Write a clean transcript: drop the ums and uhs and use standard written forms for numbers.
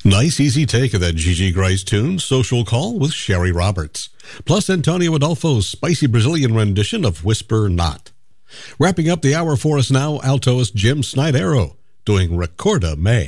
Nice, easy take of that Gigi Grice tune, Social Call with Sherry Roberts. Plus Antonio Adolfo's spicy Brazilian rendition of Whisper Not. Wrapping up the hour for us now, altoist Jim Snydero doing Recorda May.